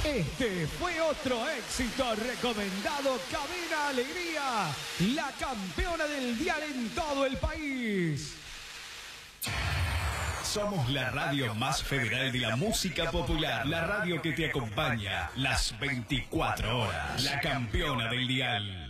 Este fue otro éxito recomendado. Cabina Alegría, la campeona del dial en todo el país. Somos la radio más federal de la música popular. La radio que te acompaña las 24 horas. La campeona del dial.